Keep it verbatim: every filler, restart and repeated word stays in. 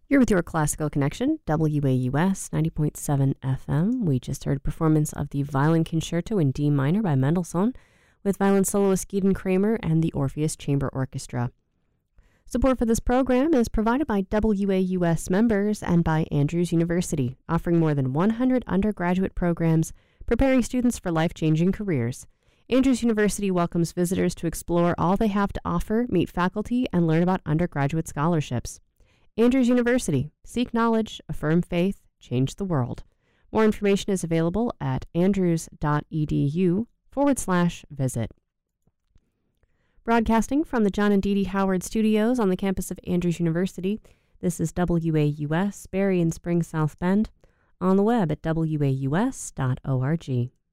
You're with your Classical Connection, W A U S ninety point seven F M. We just heard a performance of the Violin Concerto in D minor by Mendelssohn with violin soloist Gideon Kramer and the Orpheus Chamber Orchestra. Support for this program is provided by W A U S members and by Andrews University, offering more than one hundred undergraduate programs preparing students for life-changing careers. Andrews University welcomes visitors to explore all they have to offer, meet faculty, and learn about undergraduate scholarships. Andrews University. Seek knowledge, affirm faith, change the world. More information is available at andrews.edu forward slash visit. Broadcasting from the John and Dee Dee Howard Studios on the campus of Andrews University, this is W A U S, Barre and Spring South Bend, on the web at w a u s dot org.